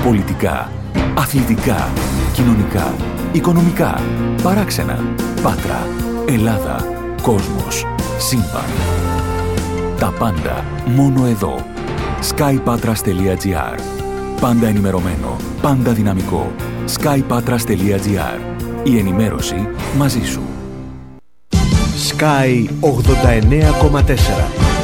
Πολιτικά, αθλητικά, κοινωνικά, οικονομικά, παράξενα, Πάτρα, Ελλάδα, κόσμος, σύμπαν. Τα πάντα μόνο εδώ. skypatras.gr. Πάντα ενημερωμένο, πάντα δυναμικό. skypatras.gr. Η ενημέρωση μαζί σου. Sky 89,4.